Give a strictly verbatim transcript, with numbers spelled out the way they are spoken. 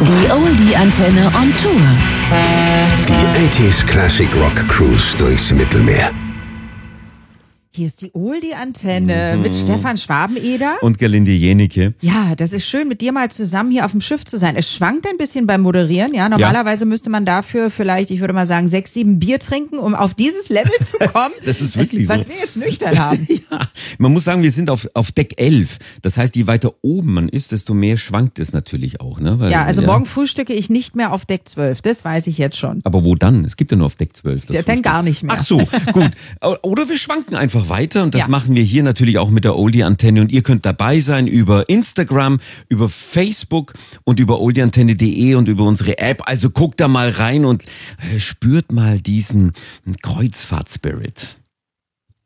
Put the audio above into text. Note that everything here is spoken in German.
Die Oldie-Antenne on Tour. Die achtziger Classic Rock Cruise durchs Mittelmeer. Hier ist die Oldie-Antenne mhm. mit Stefan Schwabeneder. Und Gerlinde Jenike. Ja, das ist schön, mit dir mal zusammen hier auf dem Schiff zu sein. Es schwankt ein bisschen beim Moderieren. Ja, normalerweise ja. müsste man dafür vielleicht, ich würde mal sagen, sechs, sieben Bier trinken, um auf dieses Level zu kommen. Das ist wirklich was so. Wir jetzt nüchtern haben. Ja, man muss sagen, wir sind auf, auf Deck elf. Das heißt, je weiter oben man ist, desto mehr schwankt es natürlich auch. Ne? Weil, ja, also ja. morgen frühstücke ich nicht mehr auf Deck zwölf. Das weiß ich jetzt schon. Aber wo dann? Es gibt ja nur auf Deck zwölf. Das ja, dann gar nicht mehr. Ach so, gut. Oder wir schwanken einfach weiter und das ja. machen wir hier natürlich auch mit der Oldie-Antenne und ihr könnt dabei sein über Instagram, über Facebook und über oldieantenne punkt de und über unsere App. Also guckt da mal rein und spürt mal diesen Kreuzfahrt-Spirit.